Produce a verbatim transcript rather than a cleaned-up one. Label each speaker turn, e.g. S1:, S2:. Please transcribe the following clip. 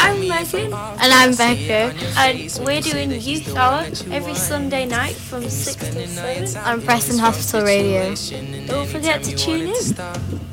S1: I'm Megan.
S2: And I'm Becca.
S1: And we're doing Youth Hour every Sunday night from six to seven
S2: on Preston Hospital Radio.
S1: Don't forget to tune in.